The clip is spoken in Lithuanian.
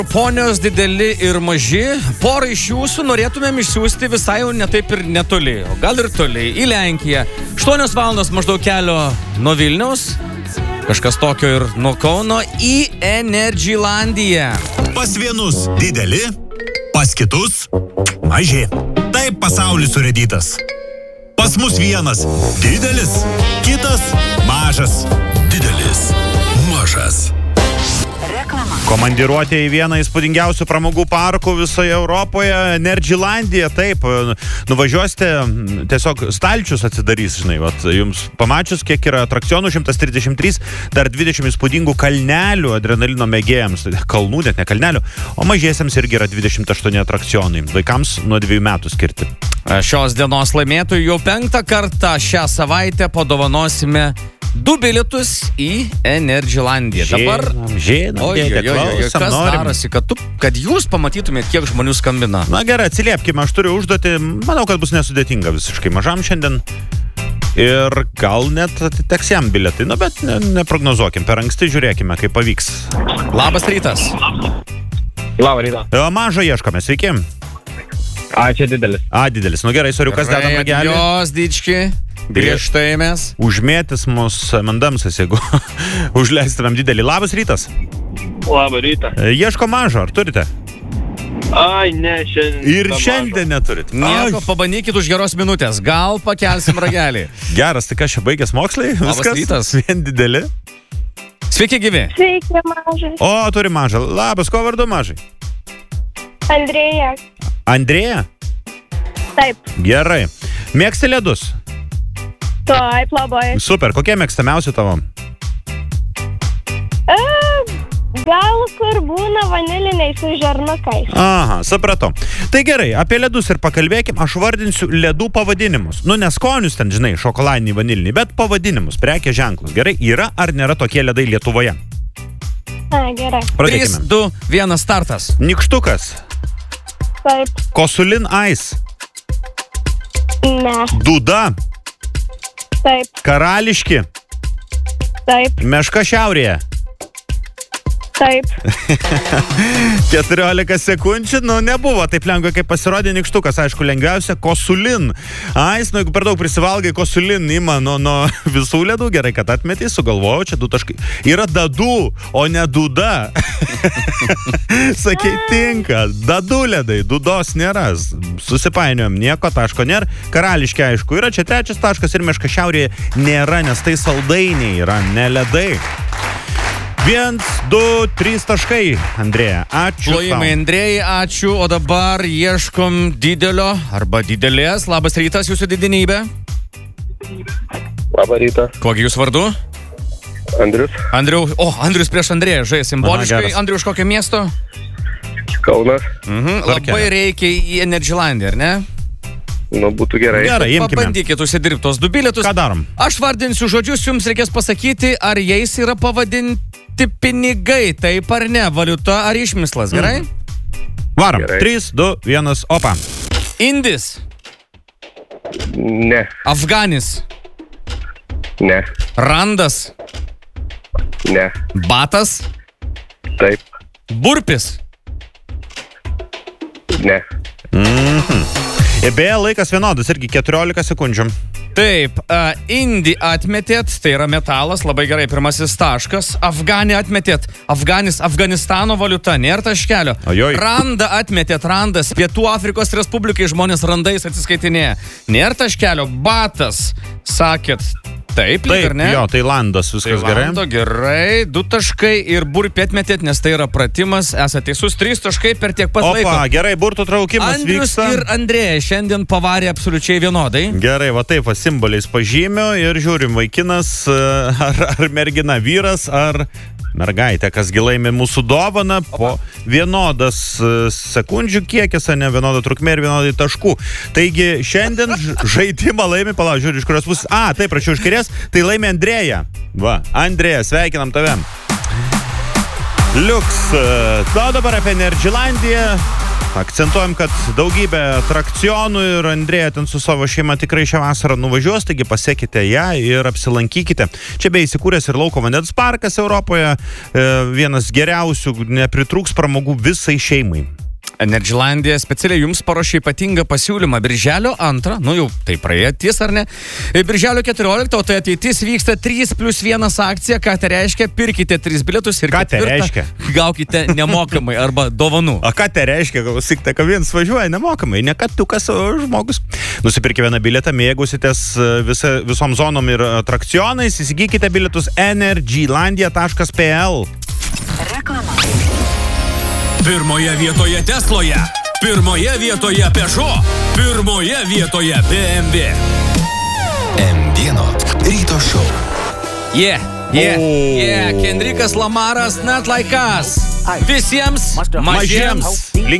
Ponios dideli ir maži, porą iš jūsų norėtumėm išsiųsti visai jau netaip ir netoli, o gal ir toli, į Lenkiją. 8 valandos maždaug kelio nuo Vilniaus, kažkas tokio ir nuo Kauno, į Energylandiją. Pas vienus dideli, pas kitus maži. Taip pasaulis surėdytas. Pas mus vienas didelis, kitas mažas. Didelis, mažas. Komandiruotė į vieną įspūdingiausių pramogų parkų visoje Europoje, Energylandiją, taip, nuvažiuosite, tiesiog stalčius atsidarys, žinai, vat, jums pamačius, kiek yra atrakcionų, 133, dar 20 įspūdingų kalnelių adrenalino mėgėjams, kalnų, net ne kalnelių, o mažiesiems irgi yra 28 atrakcionai, vaikams nuo 2 metų skirti. Šios dienos laimėtojų jau 5 kartą šią savaitę padovanosime 2 bilietus į Energylandiją. Dabar kas darosi, kad jūs pamatytumėt, kiek žmonių skambina. Na gerai, atsiliepkime, aš turiu užduoti, manau, kad bus nesudėtinga visiškai mažam šiandien. Ir gal net atiteks jam bilietai, bet neprognozuokim, per anksti žiūrėkime, kaip pavyks. Labas rytas. Labą rytą. Mažą ieškome, sveiki. Čia didelis. Didelis, nu gerai, soriu, kas dedam ragelį. Jos, dički. Griežtai mes. Užmėtis mus mandamsas, jeigu užleistumėm didelį. Labas rytas. Labą rytą. Ieško mažo, ar turite? Ne, šiandien. Ir šiandien neturit. Nieko, pabandykit už geros minutės. Gal pakelsim ragelį. Geras, tai kas čia baigęs mokslai? Labas rytas. Vien dideli. Sveiki, gyvi. Sveiki, mažai. Turi mažą. Labas, ko vardu mažai? Andrėja. Andrėja? Taip. Gerai. Mėgsti ledus? Taip, labai. Super, kokie mėgstamiausi tavo? Gal kur būna vaniliniai su žarnukais. Aha, supratau. Tai gerai, apie ledus ir pakalbėkim. Aš vardinsiu ledų pavadinimus. Ne skonius ten, žinai, šokoladiniai, vaniliniai, bet pavadinimus, prekės ženklus. Gerai, yra ar nėra tokie ledai Lietuvoje? Gerai. 3, 2, 1, startas. Nykštukas. Taip. Kosulin Ice. Ne. Dūda. Taip. Karališki. Taip. Meška šiaurėje. Taip. 14 sekundžių, nebuvo taip lengva, kaip pasirodė nykštukas, aišku, lengviausia Kosulin Ice, jeigu per daug prisivalgai, Kosulin ima nuo visų ledų, gerai, kad atmetį, sugalvojau, čia 2 taškai. Yra dadų, o ne dūda. Sakei, tinka, dadų ledai, dūdos nėra, susipainiojom, nieko taško nėra, karališki, aišku, yra čia 3 taškas ir meška šiaurėje nėra, nes tai saldainiai yra, ne ledai. 1, 2, 3 taškai, Andrėja. Ačiū. Plojimai, Andrėjai, ačiū. O dabar ieškom didelio arba didelės. Labas rytas, jūsų didinybė. Labą rytą. Kokį jūs vardu? Andrius. Andrius prieš Andrėją, žai simboliškai. Andrius, iš kokio miesto? Kaunas. Labai reikia į Energylandiją, ar ne? Būtų gerai. Gerai, imkime. Pabandykit užsidirbti tos 2 bilietus. Ką darom? Aš vardinsiu žodžius, jums reikės pasakyti, ar jais yra pavadinti pinigai, taip ar ne, valiuta ar išmislas, gerai? Varom. Gerai. 3, 2, 1, opa. Indis. Ne. Afganis. Ne. Randas. Ne. Batas. Taip. Burpis. Ne. Ir beje, laikas vienodas, irgi 14 sekundžių. Taip, Indi atmetėt, tai yra metalas, labai gerai, pirmasis taškas. Afganį atmetėt, Afganistano valiuta, nėra taškelio. Ojoj. Randa atmetėt, randas, Pietų Afrikos Respublikai žmonės randais atsiskaitinėja. Nėra taškelio, batas, sakėt, taip, ar ne? Jo, Tailandas, viskas Tailando, gerai. 2 taškai ir burpį atmetėt, nes tai yra pratimas, esate teisus, 3 taškai per tiek pat laiko. Opa, gerai, burtų traukimas Andrius vyksta. ir Andrėja šiandien pavarė absoliučiai vienodai. Gerai, va taip, simboliais pažymiu ir žiūrim, vaikinas ar mergina, vyras ar mergaitė, kas laimi mūsų dovaną po vienodas sekundžių kiekis, ne vienoda trukmė ir vienodai taškų. Taigi šiandien žaidimą laimi, žiūriu, iš kurios pusės. Taip, prašiau iš kairės, tai laimi Andrėja. Va, Andrėja, sveikinam tave. Liuks. O dabar apie Energylandiją. Akcentuojam, kad daugybė atrakcionų ir Andrėja ten su savo šeima tikrai šią vasarą nuvažiuos, taigi pasiekite ją ir apsilankykite. Čia bei įsikūręs ir lauko vandens parkas Europoje, vienas geriausių, nepritrūks pramogų visai šeimai. Energylandija specialiai jums paruošė ypatingą pasiūlymą. Birželio 2, jau tai praėjo, tiesa ar ne? Birželio 14, o tai ateitis vyksta 3+1 akcija. Ką tai reiškia? Pirkite 3 bilietus ir ketvirtą gaukite nemokamai arba dovanų. O ką tai reiškia? Galvosite, kad vienas važiuoja nemokamai, ne katukas, o žmogus. Nusipirkite vieną bilietą, mėgausitės visom zonom ir atrakcionais, įsigykite bilietus energylandia.pl. Reklama. Pirmoje vietoje Tesloje, pirmoje vietoje Peugeot, pirmoje vietoje BMW. M1 ryto šou. Kendrickas Lamaras, Not Like Us. Visiems mažiems